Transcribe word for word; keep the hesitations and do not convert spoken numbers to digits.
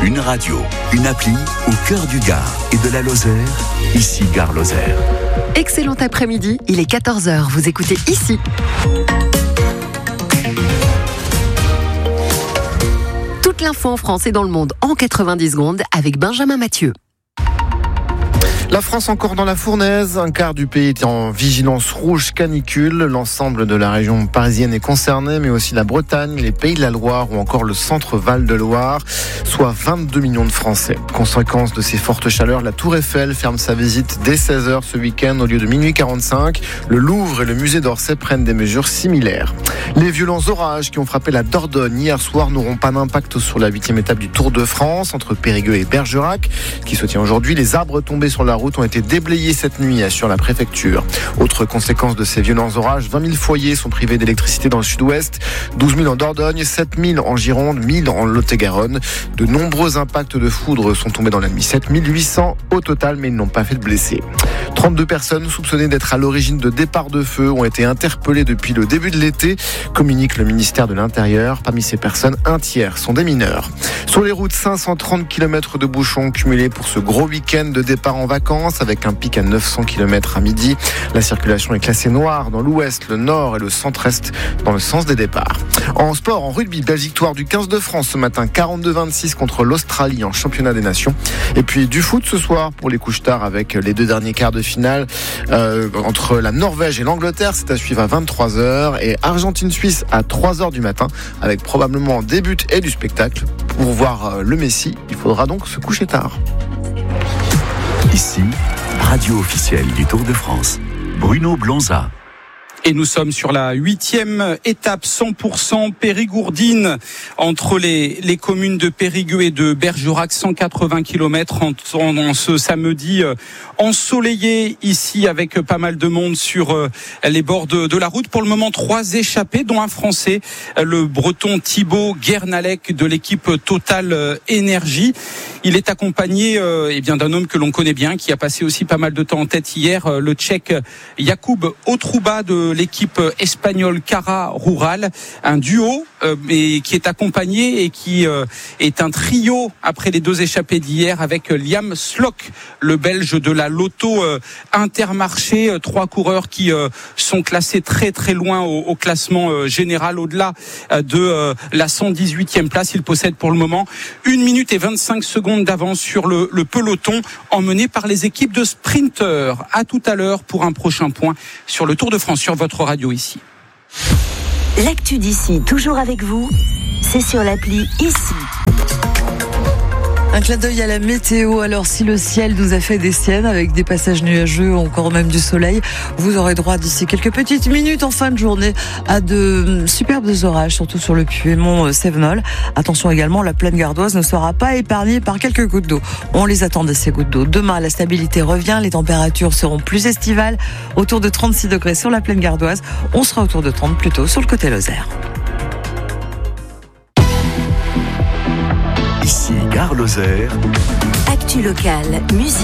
Une radio, une appli au cœur du Gard et de la Lozère, ici Gare Lozère. Excellent après-midi, il est quatorze heures, vous écoutez ici. Toute l'info en France et dans le monde en quatre-vingt-dix secondes avec Benjamin Mathieu. La France encore dans la fournaise, un quart du pays est en vigilance rouge canicule. L'ensemble de la région parisienne est concerné, mais aussi la Bretagne, les Pays de la Loire ou encore le centre Val-de-Loire, soit vingt-deux millions de Français. Conséquence de ces fortes chaleurs, la Tour Eiffel ferme sa visite dès seize heures ce week-end au lieu de minuit quarante-cinq. Le Louvre et le musée d'Orsay prennent des mesures similaires. Les violents orages qui ont frappé la Dordogne hier soir n'auront pas d'impact sur la huitième étape du Tour de France entre Périgueux et Bergerac, qui se tient aujourd'hui. Les arbres tombés sur la route ont été déblayés cette nuit, assure la préfecture. Autre conséquence de ces violents orages, vingt mille foyers sont privés d'électricité dans le sud-ouest, douze mille en Dordogne, sept mille en Gironde, mille en Lot-et-Garonne. De nombreux impacts de foudre sont tombés dans la nuit, sept mille huit cents au total, mais ils n'ont pas fait de blessés. trente-deux personnes soupçonnées d'être à l'origine de départs de feu ont été interpellées depuis le début de l'été, communique le ministère de l'Intérieur. Parmi ces personnes, un tiers sont des mineurs. Sur les routes, cinq cent trente kilomètres de bouchons cumulés pour ce gros week-end de départ en vacances, avec un pic à neuf cents kilomètres à midi. La circulation est classée noire dans l'ouest, le nord et le centre-est dans le sens des départs. En sport, en rugby, belle victoire du quinze de France ce matin, quarante-deux vingt-six contre l'Australie en championnat des nations. Et puis du foot ce soir pour les couches tard avec les deux derniers quarts de finale euh, entre la Norvège et l'Angleterre. C'est à suivre à vingt-trois heures et Argentine-Suisse à trois heures du matin avec probablement des buts et du spectacle. Pour voir le Messi, il faudra donc se coucher tard. Ici, radio officielle du Tour de France. Bruno Blonza. Et nous sommes sur la huitième étape cent pour cent Périgourdine entre les, les communes de Périgueux et de Bergerac, cent quatre-vingts kilomètres en, en, en ce samedi euh, ensoleillé ici avec pas mal de monde sur euh, les bords de, de la route. Pour le moment, trois échappés, dont un Français, euh, le Breton Thibaut Guernalec de l'équipe Total euh, Énergie. Il est accompagné euh, eh bien d'un homme que l'on connaît bien, qui a passé aussi pas mal de temps en tête hier, euh, le Tchèque Jakub Otruba de l'équipe espagnole Cara Rural, un duo euh, et qui est accompagné et qui euh, est un trio après les deux échappées d'hier avec Liam Slock, le Belge de la Lotto euh, Intermarché, euh, trois coureurs qui euh, sont classés très très loin au, au classement euh, général, au-delà euh, de euh, la cent dix-huitième place. Il possède pour le moment une minute et vingt-cinq secondes d'avance sur le, le peloton, emmené par les équipes de sprinteurs. À tout à l'heure pour un prochain point sur le Tour de France sur votre radio ici. L'actu d'ici, toujours avec vous, c'est sur l'appli ici. Un clin d'œil à la météo. Alors, si le ciel nous a fait des siennes avec des passages nuageux, encore même du soleil, vous aurez droit d'ici quelques petites minutes en fin de journée à de superbes orages, surtout sur le Puy-et-Mont-Sévenol. Attention également, la plaine gardoise ne sera pas épargnée par quelques gouttes d'eau. On les attendait, ces gouttes d'eau. Demain, la stabilité revient, les températures seront plus estivales, autour de trente-six degrés sur la plaine gardoise. On sera autour de trente plutôt sur le côté Lozère. Ici, Gare Lozère. Actu locale, musique.